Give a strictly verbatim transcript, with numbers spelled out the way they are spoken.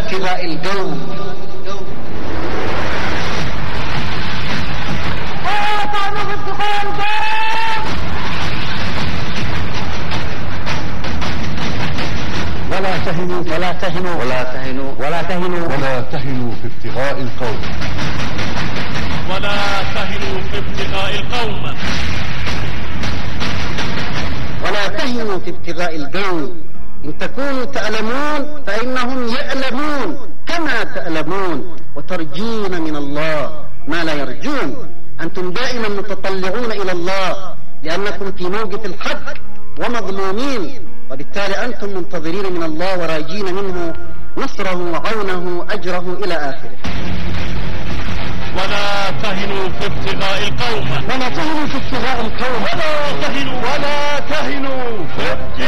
ابتغاء الجو. ولا تهنوا ولا تهنوا ولا تهنوا ولا تهنوا ولا تهنوا في ابتغاء القوم ولا تهنوا في ابتغاء القوم ولا تهنوا في ابتغاء الجو. إن تكونوا تألمون فإنهم يألمون كما تألمون، وترجون من الله ما لا يرجون. أنتم دائما متطلعون إلى الله لأنكم في موقف الحق ومظلومين، وبالتالي أنتم منتظرين من الله وراجين منه نصره وعونه أجره إلى آخره. ولا تهنوا في ابتغاء القوم ولا تهنوا في ابتغاء القوم ولا تهنوا ولا تهنوا في ابتغاء